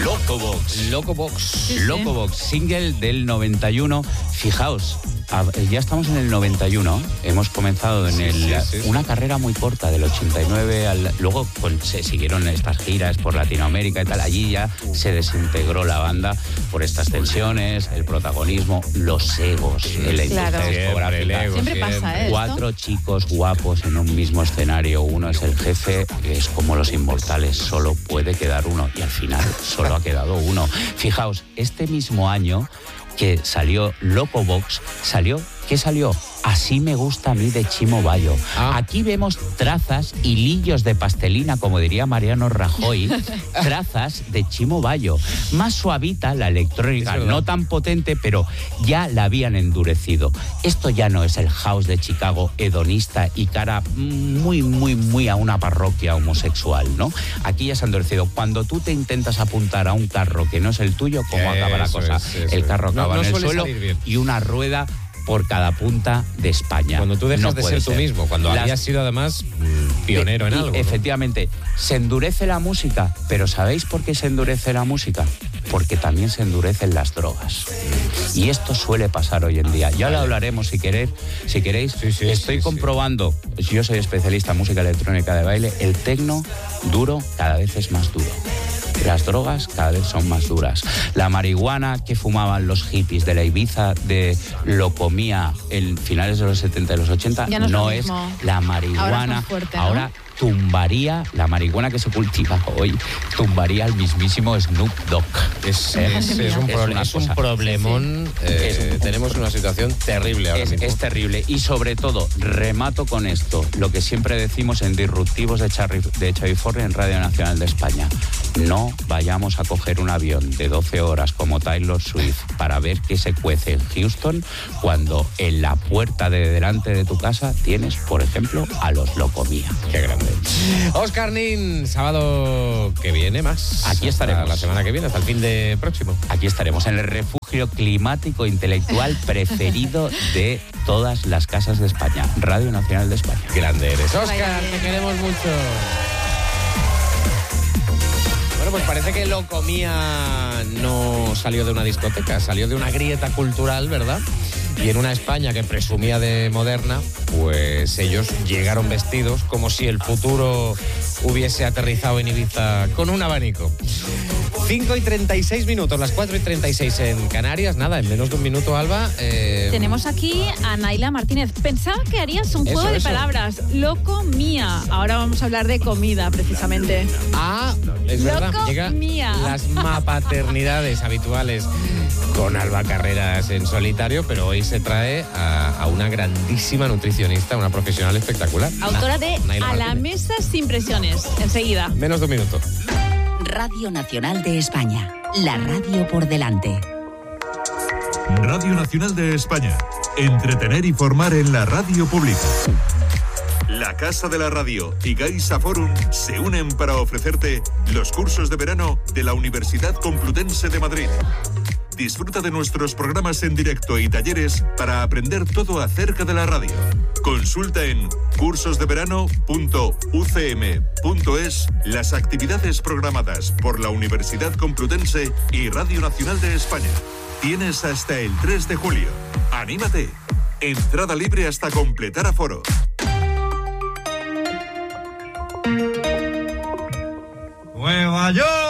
Locobox, single del 91. Fijaos, ya estamos en el 91. Hemos comenzado en una carrera muy corta, del 89 luego se siguieron estas giras por Latinoamérica y tal. Allí ya se desintegró la banda por estas tensiones, el protagonismo, los egos, la industria discográfica. Siempre pasa, ¿eh? 4 chicos guapos en un mismo escenario. Uno es el jefe, es como los inmortales, solo puede quedar uno, y al final solo ha quedado uno. Fijaos, este mismo año que salió Locobox, ¿qué salió? Así me gusta a mí, de Chimo Bayo. Aquí vemos trazas, hilillos de pastelina, como diría Mariano Rajoy, trazas de Chimo Bayo. Más suavita la electrónica, no tan potente, pero ya la habían endurecido. Esto ya no es el house de Chicago hedonista y cara muy a una parroquia homosexual, ¿no? Aquí ya se ha endurecido. Cuando tú te intentas apuntar a un carro que no es el tuyo, ¿cómo acaba la cosa? El carro acaba en el suelo y una rueda por cada punta de España. Cuando tú dejas de ser tú mismo, cuando habías sido además pionero en algo, ¿no? Efectivamente, se endurece la música, pero ¿sabéis por qué se endurece la música? Porque también se endurecen las drogas. Y esto suele pasar hoy en día. Ya lo hablaremos si queréis. Estoy comprobando, yo soy especialista en música electrónica de baile, el tecno duro cada vez es más duro. Las drogas cada vez son más duras. La marihuana que fumaban los hippies de la Ibiza, lo comía en finales de los 70 y los 80, no es la marihuana. Ahora tumbaría, la marihuana que se cultiva hoy, tumbaría al mismísimo Snoop Dogg. Es un problemón. Tenemos una situación terrible ahora mismo. Es terrible. Y sobre todo, remato con esto, lo que siempre decimos en Disruptivos de Chaviforria en Radio Nacional de España. No vayamos a coger un avión de 12 horas como Taylor Swift para ver qué se cuece en Houston, cuando en la puerta de delante de tu casa tienes, por ejemplo, a los Locomía. Qué grande. Óscar Nin, sábado que viene más. Aquí estaremos. La semana que viene, hasta el fin de próximo. Aquí estaremos en el refugio climático intelectual preferido de todas las casas de España, Radio Nacional de España. Grande eres, Óscar, te queremos mucho. Bueno, pues parece que Locomía no salió de una discoteca, salió de una grieta cultural, ¿verdad? Y en una España que presumía de moderna, pues ellos llegaron vestidos como si el futuro hubiese aterrizado en Ibiza con un abanico. 5:36, las 4:36 en Canarias. Nada, en menos de un minuto, Alba. Tenemos aquí a Naila Martínez. Pensaba que harías un juego de palabras. Locomía. Ahora vamos a hablar de comida, precisamente. Es verdad. Locomía. Llega las mapaternidades habituales con Alba Carreras en solitario, pero hoy se trae a una grandísima nutricionista, una profesional espectacular. Autora de A la mesa sin presiones. Enseguida. Menos de un minuto. Radio Nacional de España. La radio por delante. Radio Nacional de España. Entretener y formar en la radio pública. La Casa de la Radio y Gaisa Forum se unen para ofrecerte los cursos de verano de la Universidad Complutense de Madrid. Disfruta de nuestros programas en directo y talleres para aprender todo acerca de la radio. Consulta en cursosdeverano.ucm.es las actividades programadas por la Universidad Complutense y Radio Nacional de España. Tienes hasta el 3 de julio. ¡Anímate! Entrada libre hasta completar aforo. Nueva York.